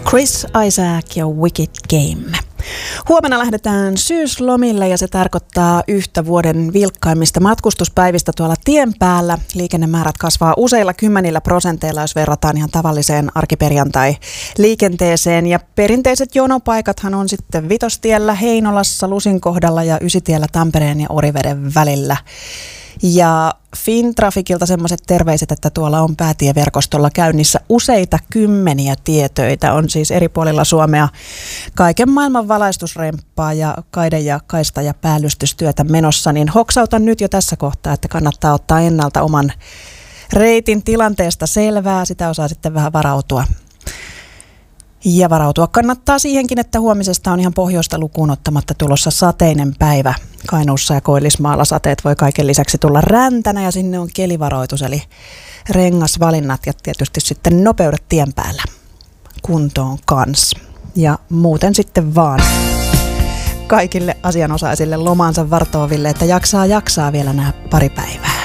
Chris Isaak ja Wicked Game. Huomenna lähdetään syyslomille ja se tarkoittaa yhtä vuoden vilkkaimmista matkustuspäivistä tuolla tien päällä. Liikennemäärät kasvaa useilla 10%, jos verrataan ihan tavalliseen arkiperjantai-liikenteeseen. Ja perinteiset jonopaikathan on sitten Vitostiellä, Heinolassa, Lusin kohdalla ja Ysitiellä Tampereen ja Oriveden välillä. Ja Fintrafikilta semmoiset terveiset, että tuolla on päätieverkostolla käynnissä useita kymmeniä tietöitä. On siis eri puolilla Suomea kaiken maailman valaistusremppaa ja kaide- ja kaista- ja päällystystyötä menossa. Niin hoksautan nyt jo tässä kohtaa, että kannattaa ottaa ennalta oman reitin tilanteesta selvää. Sitä osaa sitten vähän varautua. Ja varautua kannattaa siihenkin, että huomisesta on ihan pohjoista lukuun ottamatta tulossa sateinen päivä. Kainuussa ja Koillismaalla sateet voi kaiken lisäksi tulla räntänä ja sinne on kelivaroitus eli rengasvalinnat ja tietysti sitten nopeudet tien päällä kuntoon kanssa. Ja muuten sitten vaan kaikille asianosaisille lomansa vartoaville, että jaksaa vielä nämä pari päivää.